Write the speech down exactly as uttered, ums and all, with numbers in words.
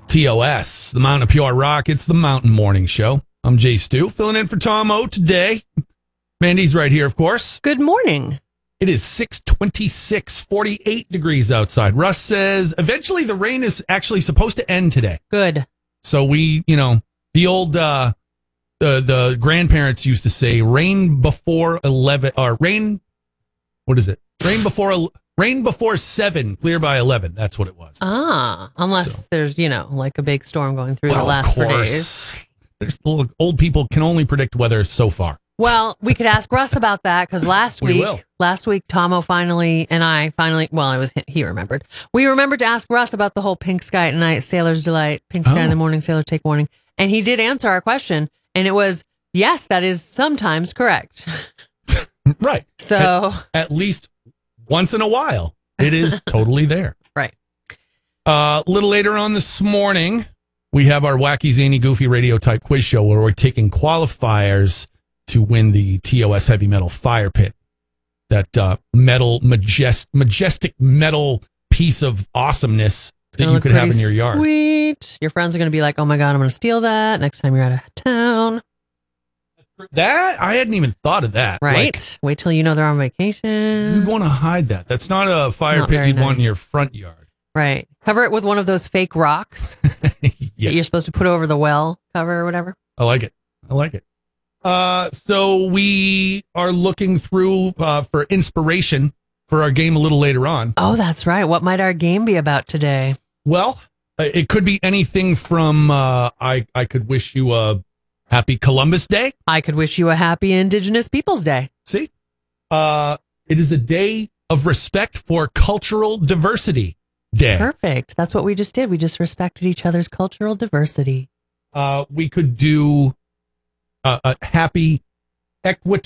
T O S, the Mountain of Pure Rock. It's the Mountain Morning Show. I'm Jay Stu, filling in for Tom O today. Mandy's right here, of course. Good morning. It is six twenty-six, forty-eight degrees outside. Russ says eventually the rain is actually supposed to end today. Good. So we, you know, the old, uh, the, the grandparents used to say rain before eleven, or rain, what is it? Rain before, rain before seven, clear by eleven. That's what it was. Ah, unless So. there's, you know, like a big storm going through Well, the last of four course. days. There's little, old people can only predict weather so far. Well, we could ask Russ about that because last We week, will. last week, Tomo finally and I finally, well, I was he remembered. We remembered to ask Russ about the whole pink sky at night, sailor's delight, pink sky Oh. in the morning, sailor take warning, and he did answer our question, and it was yes, that is sometimes correct. Right. So At, at least once in a while, it is totally there. right, Uh, a little later on this morning, we have our wacky, zany, goofy radio type quiz show where we're taking qualifiers to win the T O S Heavy Metal Fire Pit. That uh, metal, majest, majestic metal piece of awesomeness that Gonna you look could have in pretty your yard. Sweet. Your friends are going to be like, "Oh my god, I'm going to steal that next time you're out of town." That, I hadn't even thought of that. Right. Like, Wait till you know they're on vacation. you'd want to hide that. That's not a fire not pit very you'd want in nice. your front yard. Right. Cover it with one of those fake rocks that Yeah, you're supposed to put over the well cover or whatever. I like it. I like it. Uh, so we are looking through uh, for inspiration for our game a little later on. Oh, that's right. What might our game be about today? Well, uh, it could be anything from uh, I I could wish you a happy Columbus Day. I could wish you a happy Indigenous Peoples Day. See, uh, it is a day of respect for cultural diversity day. Perfect. That's what we just did. We just respected each other's cultural diversity. Uh, we could do uh, a happy